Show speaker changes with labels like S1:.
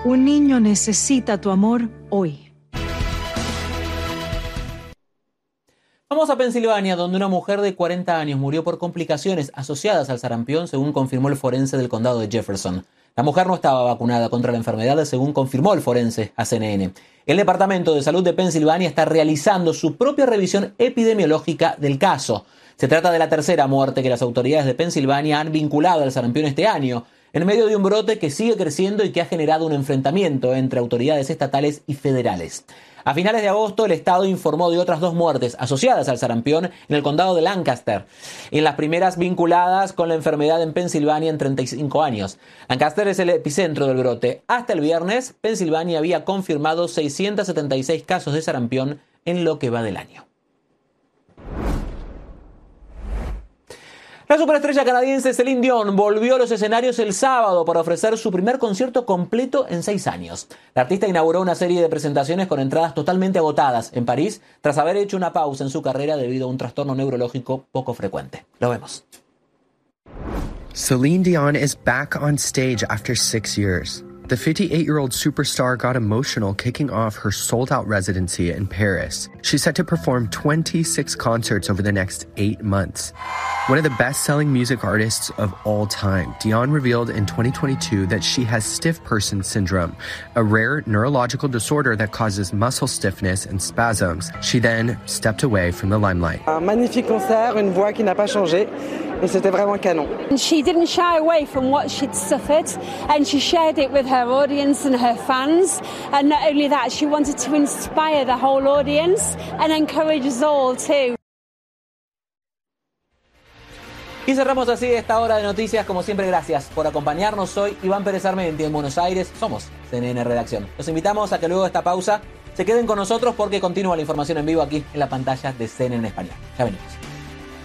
S1: Un niño necesita tu amor hoy.
S2: Vamos a Pensilvania, donde una mujer de 40 años murió por complicaciones asociadas al sarampión, según confirmó el forense del condado de Jefferson. La mujer no estaba vacunada contra la enfermedad, según confirmó el forense a CNN. El Departamento de Salud de Pensilvania está realizando su propia revisión epidemiológica del caso. Se trata de la tercera muerte que las autoridades de Pensilvania han vinculado al sarampión este año, en medio de un brote que sigue creciendo y que ha generado un enfrentamiento entre autoridades estatales y federales. A finales de agosto, el estado informó de otras 2 muertes asociadas al sarampión en el condado de Lancaster, en las primeras vinculadas con la enfermedad en Pensilvania en 35 años. Lancaster es el epicentro del brote. Hasta el viernes, Pensilvania había confirmado 676 casos de sarampión en lo que va del año. La superestrella canadiense Celine Dion volvió a los escenarios el sábado para ofrecer su primer concierto completo en 6 años. La artista inauguró una serie de presentaciones con entradas totalmente agotadas en París, tras haber hecho una pausa en su carrera debido a un trastorno neurológico poco frecuente. Lo vemos.
S3: Celine Dion is back on stage after 6 years. The 58-year-old superstar got emotional kicking off her sold-out residency in Paris. She's set to perform 26 concerts over the next 8 months. One of the best-selling music artists of all time, Dion revealed in 2022 that she has stiff person syndrome, a rare neurological disorder that causes muscle stiffness and spasms. She then stepped away from the limelight.
S4: Un magnifique concert, une voix qui n'a pas changé, et c'était vraiment canon.
S5: She didn't shy away from what she'd suffered, and she shared it with her audience and her fans. And not only that, she wanted to inspire the whole audience and encourage us all too.
S2: Y cerramos así esta hora de noticias. Como siempre, gracias por acompañarnos. Soy Iván Pérez Armenti en Buenos Aires. Somos CNN Redacción. Los invitamos a que luego de esta pausa se queden con nosotros porque continúa la información en vivo aquí en la pantalla de CNN en Español. Ya venimos.